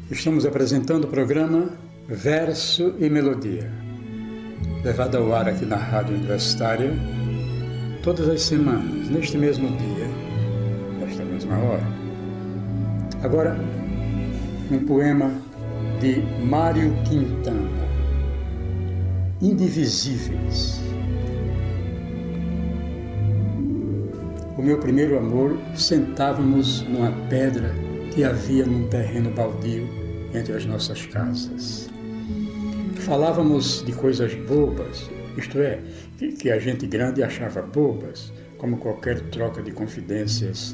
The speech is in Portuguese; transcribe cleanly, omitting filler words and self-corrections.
Estamos apresentando o programa Verso e Melodia, levado ao ar aqui na Rádio Universitária, todas as semanas, neste mesmo dia, nesta mesma hora. Agora, um poema de Mário Quintana, Indivisíveis. O meu primeiro amor, sentávamos numa pedra que havia num terreno baldio entre as nossas casas. Falávamos de coisas bobas, isto é, que a gente grande achava bobas, como qualquer troca de confidências